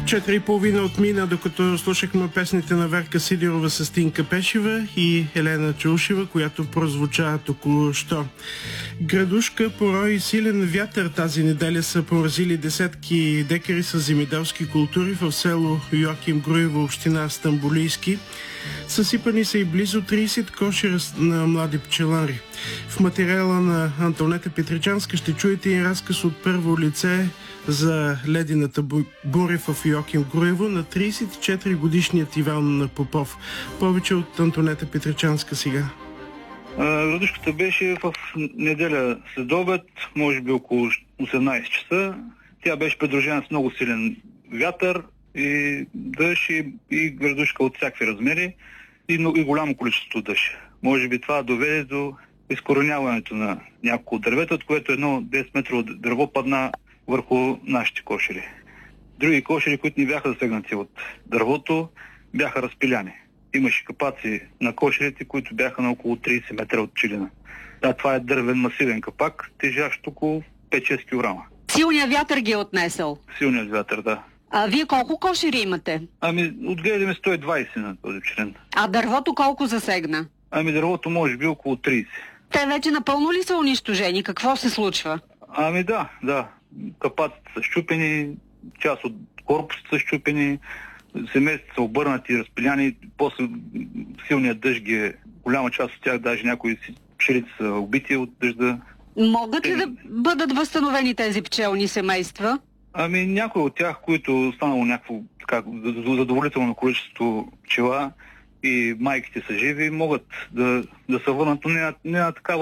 4,5 отмина, докато слушахме песните на Верка Сидерова с Тинка Пешева и Елена Чаушева, която прозвуча току-що. Градушка, порой и силен вятър тази неделя са поразили десетки декари с земеделски култури в село Йоаким Груево, община Стамболийски. Съсипани са и близо 30 кошера на млади пчелари. В материала на Антонета Петричанска ще чуете и разказ от първо лице за ледената буря в Йоаким Груево на 34-годишният Иван Попов. Повече от Антонета Петричанска сега. Градушката беше в неделя следобед, може би около 18 часа. Тя беше придружена с много силен вятър и дъжд и градушка от всякакви размери и голямо количество дъжд. Може би това доведе до изкореняването на няколко дървета, от което едно 10 метрово дърво падна върху нашите кошери. Други кошери, които не бяха засегнати от дървото, бяха разпиляни. Имаше капаци на кошерите, които бяха на около 30 метра от пчелина. Да, това е дървен масивен капак, тежащ около 5-6 кг. Силният вятър ги е отнесъл? Силният вятър, да. А вие колко кошери имате? Отгледаме 120 на този пчелин. А дървото колко засегна? Дървото може би около 30. Те вече напълно ли са унищожени? Какво се случва? Да. Капаците са щупени, част от корпусите са щупени, семействата са обърнати, разпиляни, после силният дъжд голяма част от тях, даже някои пчелици са убити от дъжда. Могат ли да бъдат възстановени тези пчелни семейства? Някои от тях, които станало някакво задоволително количество пчела и майките са живи, могат да се върнат, но не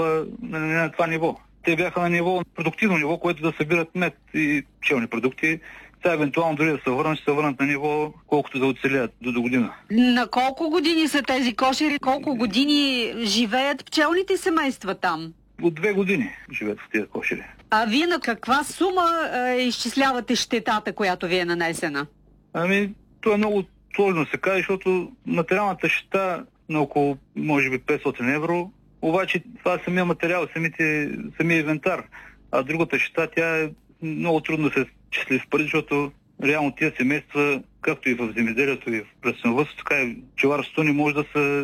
на това ниво. Те бяха на продуктивно ниво, което да събират мед и пчелни продукти. Сега евентуално дори да се върнат, ще се върнат на ниво, колкото да оцелят до година. На колко години са тези кошери? Колко години живеят пчелните семейства там? От 2 години живеят в тези кошери. А вие на каква сума изчислявате щетата, която ви е нанесена? Това е много сложно да се каже, защото материалната щета на около, може би, 500 евро. Обаче това е самия материал, самия инвентар. А другата щета, тя е много трудно да се числи в пари, защото реално тези семейства, както и в земеделието и в растениевъдството, така и пчеларството не може да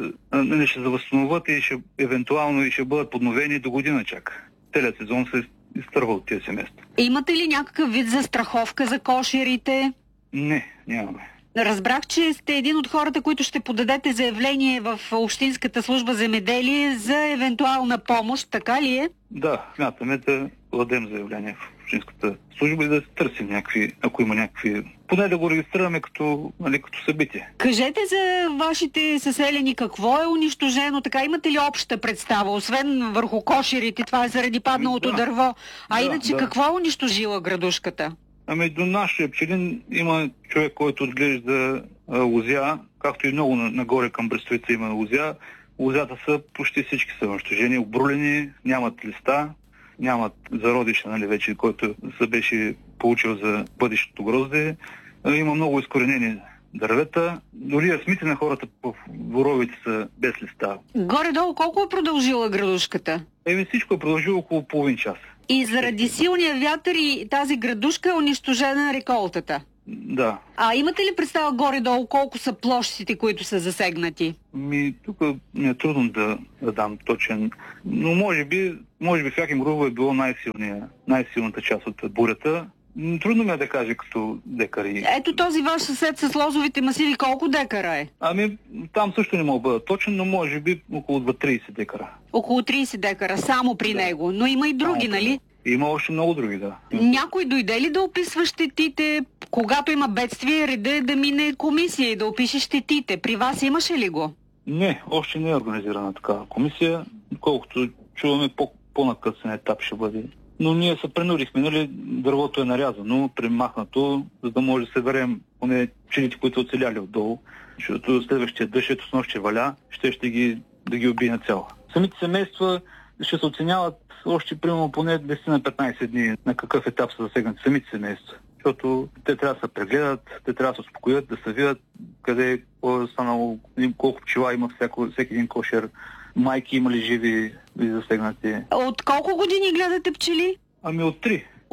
ще се възстановят и евентуално ще бъдат подновени до година чак. Целият сезон се изтърва от тези семейства. Имате ли някакъв вид застраховка за кошерите? Не, нямаме. Разбрах, че сте един от хората, които ще подадете заявление в Общинската служба земеделие за евентуална помощ, така ли е? Да, смятаме да подадем заявление в Общинската служба и да търсим ако има някакви... Поне да го регистрираме като събитие. Кажете за вашите съселени какво е унищожено, така имате ли обща представа? Освен върху кошерите, това е заради падналото дърво. Иначе какво е унищожила градушката? До нашия пчелин има човек, който отглежда лозя, както и много нагоре към Брестовица има лозя. Лозята са почти всички са унищожени, обрулени, нямат листа, нямат зародище, вече, който се беше получил за бъдещето грозде. Има много изкоренени дървета. Дори асмите на хората в боровите са без листа. Горе-долу колко е продължила градушката? Всичко е продължило около половин час. И заради силния вятър и тази градушка е унищожена реколтата? Да. Имате ли представа горе-долу колко са площите, които са засегнати? Тук ми е трудно да дам точен, но може би в Йоаким Груево е било най-силната част от бурята. Трудно ми е да кажа като декари. Ето този ваш съсед с лозовите масиви колко декара е? Там също не мога да бъда точен, но може би около 30 декара. Около 30 декара, само при него. Но има и други, нали? Има още много други, да. Някой дойде ли да описва щетите? Когато има бедствие, реда е да мине комисия и да опише щетите. При вас имаше ли го? Не, още не е организирана такава комисия. Колкото чуваме, по-накъсен етап ще бъде. Но ние се принудихме, дървото е нарязано, премахнато, за да може да съберем поне пчелите, които оцеляли отдолу, защото следващия дъжд, ето с нощ ще валя, ще да ги убие на цяло. Самите семейства ще се оценяват още примерно поне 10 на 15 дни на какъв етап са засегнати самите семейства. Защото те трябва да се прегледат, те трябва да се успокоят, да се видят къде е станало, колко пчела има всеки един кошер, майки има ли живи и засегнати. От колко години гледате пчели? От 3.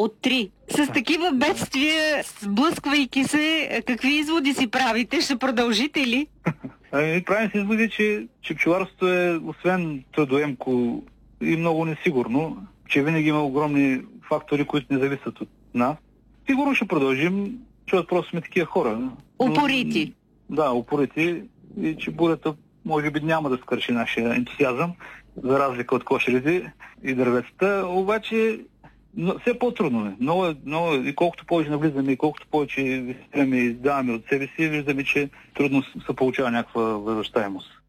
от 3. С такива бедствия, сблъсквайки се, какви изводи си правите? Ще продължите ли? Правим си изводи, че пчеларството е, освен трудоемко и много несигурно, че винаги има огромни фактори, които не зависят от нас. Сигурно ще продължим, защото просто сме такива хора. Упорити. Да, упорити, и че бурята може би няма да скърши нашия ентусиазъм, за разлика от кошерите и дърветата, обаче все по-трудно е. Много, и колкото повече навлизаме, и колкото повече вистряме и даваме от себе си, виждаме, че трудно се получава някаква възвръщаемост.